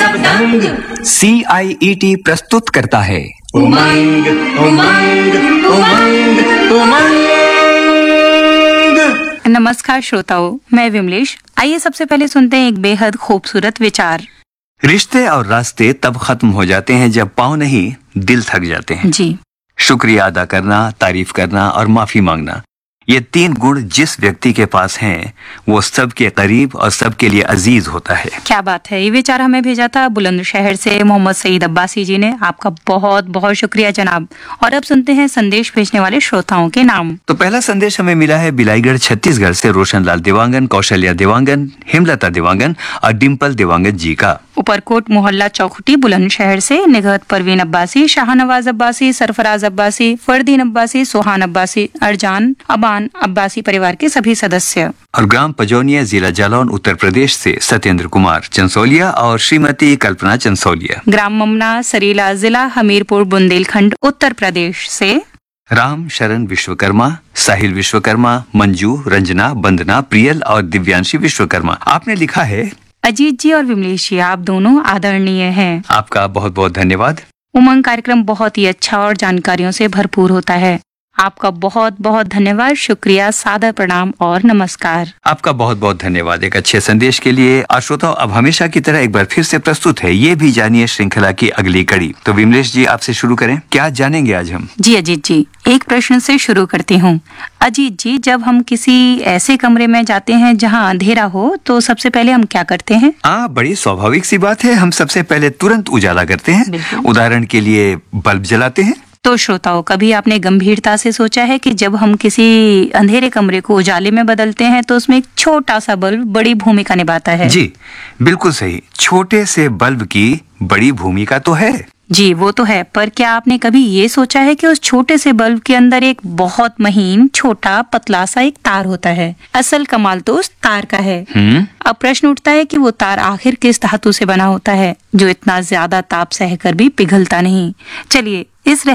सब दंग। CIET प्रस्तुत करता है उमंग उमंग उमंग उमंग। नमस्कार श्रोताओं, मैं विमलेश। आइए सबसे पहले सुनते हैं एक बेहद खूबसूरत विचार। रिश्ते और रास्ते तब खत्म हो जाते हैं जब पाँव नहीं दिल थक जाते हैं। जी, शुक्रिया अदा करना, तारीफ करना और माफी मांगना, ये 3 गुण जिस व्यक्ति के पास हैं वो सबके करीब और सबके लिए अजीज होता है। क्या बात है। ये विचार हमें भेजा था बुलंदशहर से मोहम्मद सईद अब्बासी जी ने। आपका बहुत बहुत शुक्रिया जनाब। और अब सुनते हैं संदेश भेजने वाले श्रोताओं के नाम। तो पहला संदेश हमें मिला है बिलाईगढ़ छत्तीसगढ़ से रोशनलाल देवांगन, कौशल्या देवांगन, हेमलता देवांगन और डिम्पल देवांगन जी का। ऊपरकोट मोहल्ला चौखुटी बुलंदशहर से निगहत परवीन अब्बासी, शाहनवाज अब्बासी, सरफराज अब्बासी, फरदीन अब्बासी, सोहान अब्बासी, अरजान अबान अब्बासी परिवार के सभी सदस्य। और ग्राम पजौनिया, जिला जालौन, उत्तर प्रदेश से सत्येंद्र कुमार चंसोलिया और श्रीमती कल्पना चंसोलिया। ग्राम ममना, सरीला, जिला हमीरपुर, बुंदेलखंड, उत्तर प्रदेश से राम शरण विश्वकर्मा, साहिल विश्वकर्मा, मंजू, रंजना, बंदना, प्रियल और दिव्यांशी विश्वकर्मा। आपने लिखा है, अजीत जी और विमलेश जी, आप दोनों आदरणीय हैं। आपका बहुत बहुत धन्यवाद। उमंग कार्यक्रम बहुत ही अच्छा और जानकारियों से भरपूर होता है। आपका बहुत बहुत धन्यवाद, शुक्रिया, सादर प्रणाम और नमस्कार। आपका बहुत बहुत धन्यवाद एक अच्छे संदेश के लिए। श्रोताओं, अब हमेशा की तरह एक बार फिर से प्रस्तुत है ये भी जानिए श्रृंखला की अगली कड़ी। तो विमलेश जी, आपसे शुरू करें। क्या जानेंगे आज हम? जी अजीत जी, एक प्रश्न से शुरू करती हूँ। अजीत जी, जब हम किसी ऐसे कमरे में जाते हैं जहाँ अंधेरा हो तो सबसे पहले हम क्या करते हैं? बड़ी स्वाभाविक सी बात है, हम सबसे पहले तुरंत उजाला करते हैं। उदाहरण के लिए बल्ब जलाते हैं। तो श्रोताओं, कभी आपने गंभीरता से सोचा है कि जब हम किसी अंधेरे कमरे को उजाले में बदलते हैं तो उसमें एक छोटा सा बल्ब बड़ी भूमिका निभाता है? जी बिल्कुल सही, छोटे से बल्ब की बड़ी भूमिका तो है। जी वो तो है, पर क्या आपने कभी ये सोचा है कि उस छोटे से बल्ब के अंदर एक बहुत महीन, छोटा, पतला सा एक तार होता है? असल कमाल तो उस तार का है। अब प्रश्न उठता है कि वो तार आखिर किस धातु से बना होता है जो इतना ज्यादा ताप सहकर भी पिघलता नहीं? चलिए इस